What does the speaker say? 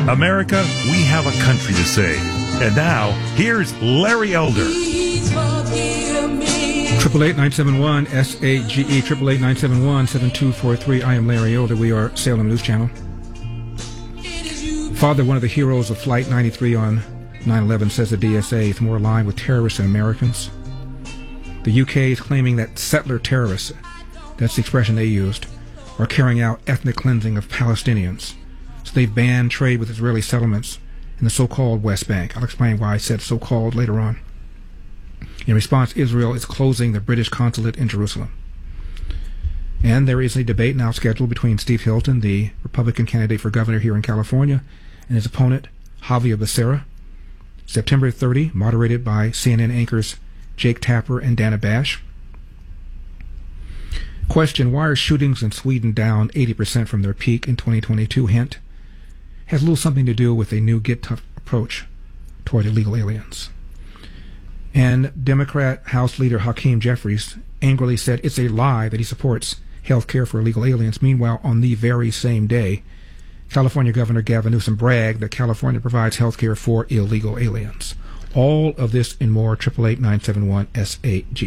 America, we have a country to save. And now, here's Larry Elder. 888-971-SAGE, 888-971-7243. I am Larry Elder. We are Salem News Channel. Father, one of the heroes of Flight 93 on 9/11, says the DSA is more aligned with terrorists than Americans. The UK is claiming that settler terrorists, that's the expression they used, are carrying out ethnic cleansing of Palestinians. So they've banned trade with Israeli settlements in the so-called West Bank. I'll explain why I said so-called later on. In response, Israel is closing the British consulate in Jerusalem. And there is a debate now scheduled between Steve Hilton, the Republican candidate for governor here in California, and his opponent, Javier Becerra, September 30, moderated by CNN anchors Jake Tapper and Dana Bash. Question: why are shootings in Sweden down 80% from their peak in 2022? Hint: has a little something to do with a new Get Tough approach toward illegal aliens. And Democrat House Leader Hakeem Jeffries angrily said it's a lie that he supports health care for illegal aliens. Meanwhile, on the very same day, California Governor Gavin Newsom bragged that California provides health care for illegal aliens. All of this and more, 888-971-SAG.